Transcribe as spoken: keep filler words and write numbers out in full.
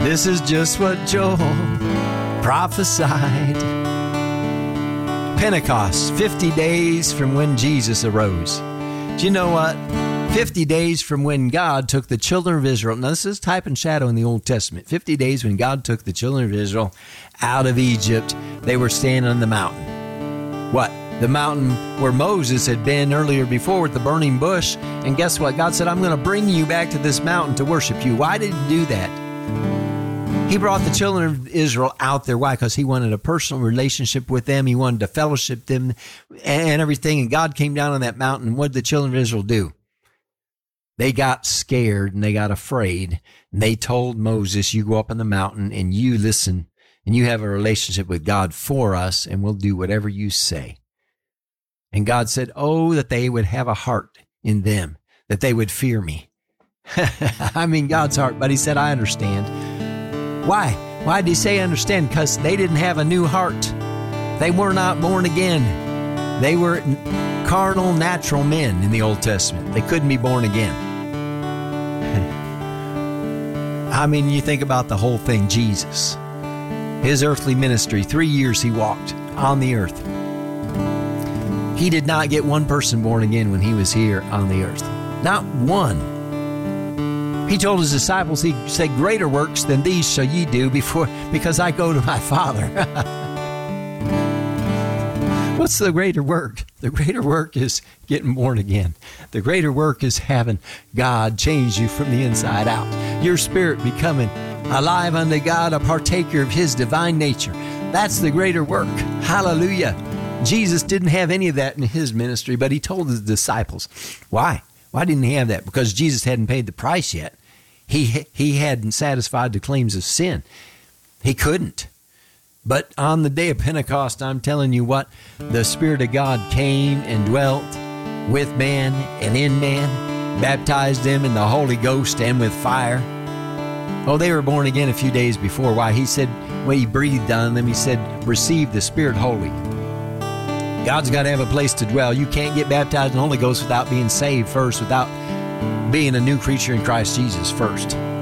This is just what Joel prophesied. Pentecost, fifty days from when Jesus arose. Do you know what? fifty days from when God took the children of Israel. Now, this is type and shadow in the Old Testament. fifty days when God took the children of Israel out of Egypt. They were standing on the mountain. What? The mountain where Moses had been earlier before with the burning bush. And guess what? God said, I'm going to bring you back to this mountain to worship you. Why did he do that? He brought the children of Israel out there. Why? Because he wanted a personal relationship with them. He wanted to fellowship them and everything. And God came down on that mountain. What did the children of Israel do? They got scared and they got afraid. And they told Moses, you go up on the mountain and you listen and you have a relationship with God for us and we'll do whatever you say. And God said, oh, that they would have a heart in them, that they would fear me. I mean, God's heart, but he said, I understand. Why? Why did he say understand? Because they didn't have a new heart. They were not born again. They were carnal, natural men in the Old Testament. They couldn't be born again. I mean, you think about the whole thing, Jesus. His earthly ministry, three years he walked on the earth. He did not get one person born again when he was here on the earth. Not one. He told his disciples, he said, greater works than these shall ye do before, because I go to my Father. What's the greater work? The greater work is getting born again. The greater work is having God change you from the inside out. Your spirit becoming alive unto God, a partaker of his divine nature. That's the greater work. Hallelujah. Jesus didn't have any of that in his ministry, but he told his disciples. Why? Why didn't he have that? Because Jesus hadn't paid the price yet. He, he hadn't satisfied the claims of sin. He couldn't. But on the day of Pentecost, I'm telling you what, the Spirit of God came and dwelt with man and in man, baptized them in the Holy Ghost and with fire. Oh, they were born again a few days before. Why? He said, when he breathed on them, he said, receive the Spirit Holy. God's got to have a place to dwell. You can't get baptized in the Holy Ghost without being saved first, without being a new creature in Christ Jesus first.